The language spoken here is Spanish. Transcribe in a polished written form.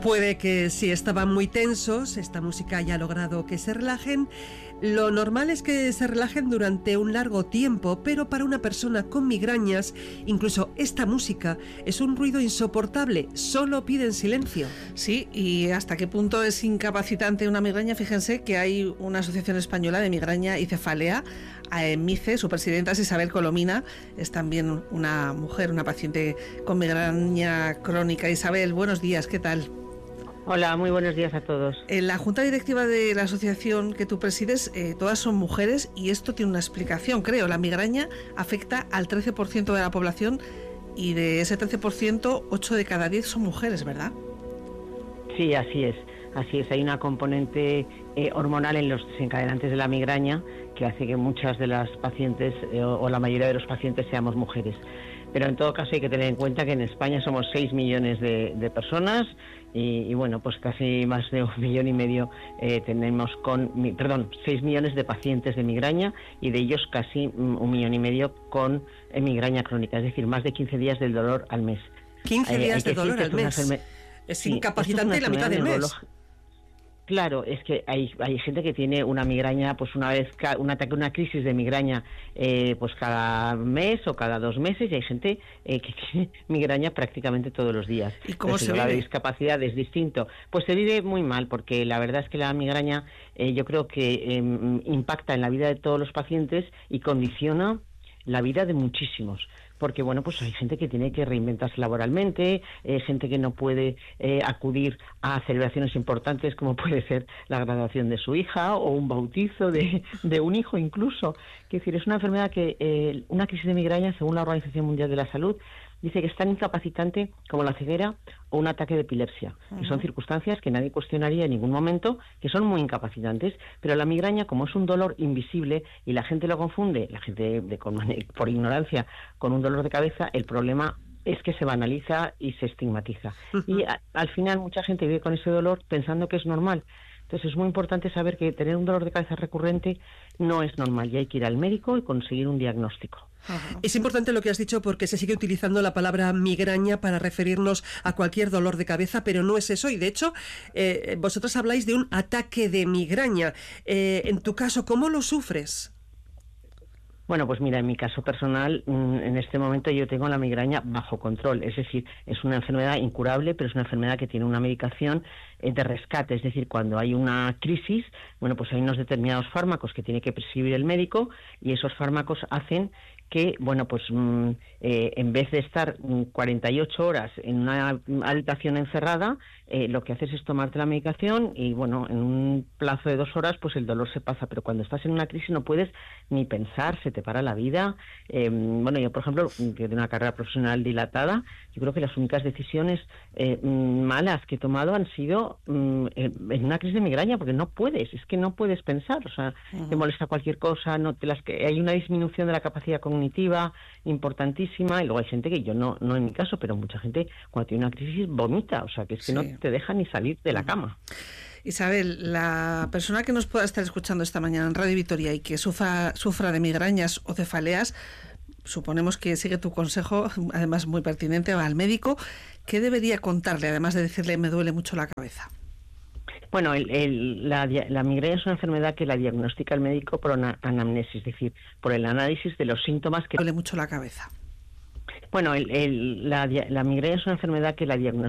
Puede que si estaban muy tensos, esta música haya logrado que se relajen. Lo normal es que se relajen durante un largo tiempo, pero para una persona con migrañas, incluso esta música es un ruido insoportable, solo piden silencio. Sí, ¿y hasta qué punto es incapacitante una migraña? Fíjense que hay una asociación española de migraña y cefalea, AEMICE, su presidenta es Isabel Colomina, es también una mujer, una paciente con migraña crónica. Isabel, buenos días, ¿qué tal? Hola, muy buenos días a todos. En la junta directiva de la asociación que tú presides, todas son mujeres y esto tiene una explicación, creo. La migraña afecta al 13% de la población y de ese 13%, 8 de cada 10 son mujeres, ¿verdad? Sí, así es. Hay una componente hormonal en los desencadenantes de la migraña que hace que muchas de las pacientes o la mayoría de los pacientes seamos mujeres. Pero en todo caso hay que tener en cuenta que en España somos 6 millones de personas y bueno, pues casi más de 1,5 millones tenemos 6 millones de pacientes de migraña y de ellos casi 1,5 millones con migraña crónica, es decir, más de 15 días del dolor al mes. 15 días de dolor al mes. Es incapacitante la mitad del mes. Claro, es que hay gente que tiene una migraña, pues una crisis de migraña, pues cada mes o cada 2 meses, y hay gente que tiene migraña prácticamente todos los días. ¿Y cómo se vive? La discapacidad es distinto. Pues se vive muy mal, porque la verdad es que la migraña yo creo que impacta en la vida de todos los pacientes y condiciona la vida de muchísimos. Porque bueno, pues hay gente que tiene que reinventarse laboralmente, gente que no puede acudir a celebraciones importantes como puede ser la graduación de su hija o un bautizo de un hijo incluso. Es decir, es una enfermedad que una crisis de migraña, según la Organización Mundial de la Salud, dice que es tan incapacitante como la ceguera o un ataque de epilepsia, que son circunstancias que nadie cuestionaría en ningún momento, que son muy incapacitantes, pero la migraña, como es un dolor invisible y la gente lo confunde, por ignorancia, con un dolor de cabeza, el problema es que se banaliza y se estigmatiza. Y al final mucha gente vive con ese dolor pensando que es normal. Entonces es muy importante saber que tener un dolor de cabeza recurrente no es normal y hay que ir al médico y conseguir un diagnóstico. Es importante lo que has dicho porque se sigue utilizando la palabra migraña para referirnos a cualquier dolor de cabeza, pero no es eso. Y de hecho, vosotros habláis de un ataque de migraña. En tu caso, ¿cómo lo sufres? Bueno, pues mira, en mi caso personal, en este momento yo tengo la migraña bajo control, es decir, es una enfermedad incurable, pero es una enfermedad que tiene una medicación de rescate, es decir, cuando hay una crisis, bueno, pues hay unos determinados fármacos que tiene que prescribir el médico y esos fármacos hacen que, bueno, pues en vez de estar 48 horas en una habitación encerrada, lo que haces es tomarte la medicación y, bueno, en un plazo de 2 horas, pues el dolor se pasa, pero cuando estás en una crisis no puedes ni pensar, se te para la vida. Bueno, yo, por ejemplo, que tengo una carrera profesional dilatada, yo creo que las únicas decisiones malas que he tomado han sido en una crisis de migraña, porque no puedes pensar, o sea, te molesta cualquier cosa, hay una disminución de la capacidad cognitiva importantísima, y luego hay gente que yo no en mi caso, pero mucha gente cuando tiene una crisis vomita, o sea, que es que no te deja ni salir de la cama. Isabel, la persona que nos pueda estar escuchando esta mañana en Radio Vitoria y que sufra de migrañas o cefaleas, suponemos que sigue tu consejo, además muy pertinente, va al médico. ¿Qué debería contarle, además de decirle me duele mucho la cabeza? Bueno, la migraña es una enfermedad que la diagnostica el médico por una anamnesis, es decir, por el análisis de los síntomas que... Duele mucho la cabeza. Bueno, la migraña es una enfermedad que la diagnostica